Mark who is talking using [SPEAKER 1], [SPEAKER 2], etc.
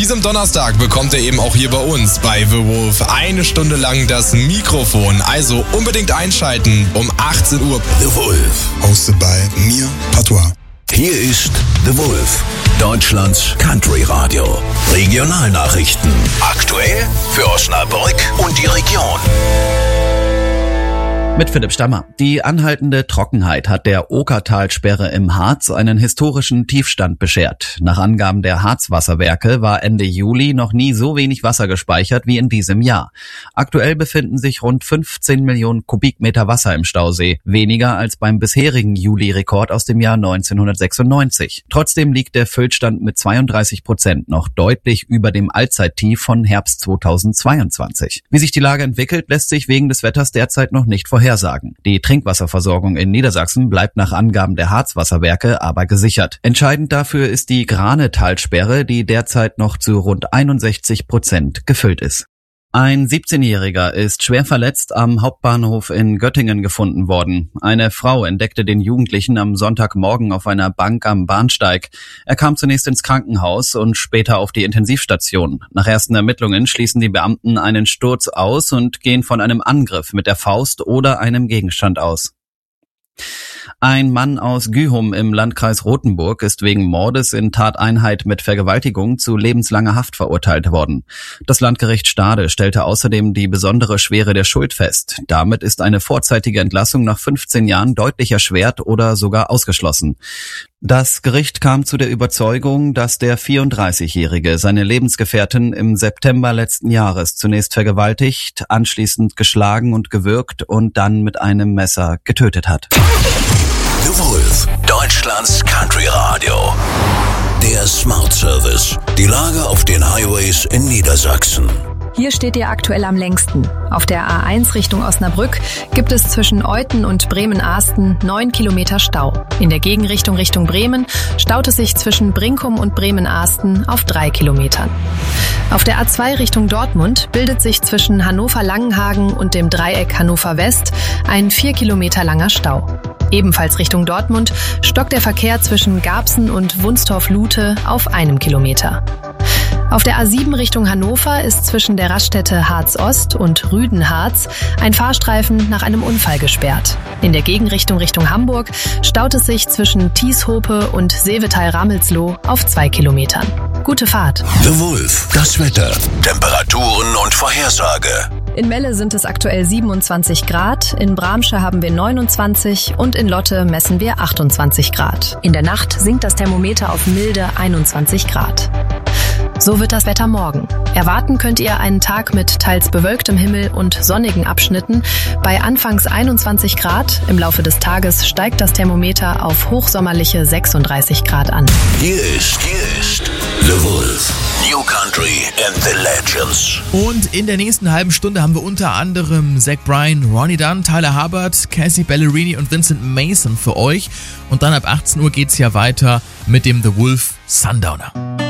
[SPEAKER 1] diesem Donnerstag bekommt er eben auch hier bei uns bei The Wolf 1 Stunde lang das Mikrofon. Also unbedingt einschalten um 18 Uhr.
[SPEAKER 2] The Wolf,
[SPEAKER 3] hosted by mir, Patois.
[SPEAKER 2] Hier ist The Wolf, Deutschlands Country-Radio. Regionalnachrichten. Aktuell für Osnabrück und die Region.
[SPEAKER 4] Mit Philipp Stammer. Die anhaltende Trockenheit hat der Okertalsperre im Harz einen historischen Tiefstand beschert. Nach Angaben der Harzwasserwerke war Ende Juli noch nie so wenig Wasser gespeichert wie in diesem Jahr. Aktuell befinden sich rund 15 Millionen Kubikmeter Wasser im Stausee, weniger als beim bisherigen Juli-Rekord aus dem Jahr 1996. Trotzdem liegt der Füllstand mit 32% noch deutlich über dem Allzeittief von Herbst 2022. Wie sich die Lage entwickelt, lässt sich wegen des Wetters derzeit noch nicht vorhersagen. Die Trinkwasserversorgung in Niedersachsen bleibt nach Angaben der Harzwasserwerke aber gesichert. Entscheidend dafür ist die Grane-Talsperre, die derzeit noch zu rund 61% gefüllt ist. Ein 17-Jähriger ist schwer verletzt am Hauptbahnhof in Göttingen gefunden worden. Eine Frau entdeckte den Jugendlichen am Sonntagmorgen auf einer Bank am Bahnsteig. Er kam zunächst ins Krankenhaus und später auf die Intensivstation. Nach ersten Ermittlungen schließen die Beamten einen Sturz aus und gehen von einem Angriff mit der Faust oder einem Gegenstand aus. Ein Mann aus Gühum im Landkreis Rothenburg ist wegen Mordes in Tateinheit mit Vergewaltigung zu lebenslanger Haft verurteilt worden. Das Landgericht Stade stellte außerdem die besondere Schwere der Schuld fest. Damit ist eine vorzeitige Entlassung nach 15 Jahren deutlich erschwert oder sogar ausgeschlossen. Das Gericht kam zu der Überzeugung, dass der 34-Jährige seine Lebensgefährtin im September letzten Jahres zunächst vergewaltigt, anschließend geschlagen und gewürgt und dann mit einem Messer getötet hat.
[SPEAKER 2] The Wolf, Deutschlands Country Radio. Der Smart Service. Die Lage auf den Highways in Niedersachsen.
[SPEAKER 5] Hier steht ihr aktuell am längsten. Auf der A1 Richtung Osnabrück gibt es zwischen Euthen und Bremen-Ahsten 9 Kilometer Stau. In der Gegenrichtung Richtung Bremen staut es sich zwischen Brinkum und Bremen-Ahsten auf 3 Kilometern. Auf der A2 Richtung Dortmund bildet sich zwischen Hannover-Langenhagen und dem Dreieck Hannover West ein 4 Kilometer langer Stau. Ebenfalls Richtung Dortmund stockt der Verkehr zwischen Garbsen und Wunstorf-Lute auf 1 Kilometer. Auf der A7 Richtung Hannover ist zwischen der Raststätte Harz-Ost und Rüden-Harz ein Fahrstreifen nach einem Unfall gesperrt. In der Gegenrichtung Richtung Hamburg staut es sich zwischen Tieshope und Seevetal-Ramelsloh auf 2 Kilometern. Gute Fahrt.
[SPEAKER 2] The Wolf, das Wetter, Temperaturen und Vorhersage.
[SPEAKER 5] In Melle sind es aktuell 27 Grad, in Bramsche haben wir 29 und in Lotte messen wir 28 Grad. In der Nacht sinkt das Thermometer auf milde 21 Grad. So wird das Wetter morgen. Erwarten könnt ihr einen Tag mit teils bewölktem Himmel und sonnigen Abschnitten. Bei anfangs 21 Grad, im Laufe des Tages steigt das Thermometer auf hochsommerliche 36 Grad an.
[SPEAKER 2] Hier ist The Wolf. New Country and the Legends.
[SPEAKER 6] Und in der nächsten halben Stunde haben wir unter anderem Zach Bryan, Ronnie Dunn, Tyler Hubbard, Cassie Ballerini und Vincent Mason für euch. Und dann ab 18 Uhr geht's ja weiter mit dem The Wolf Sundowner.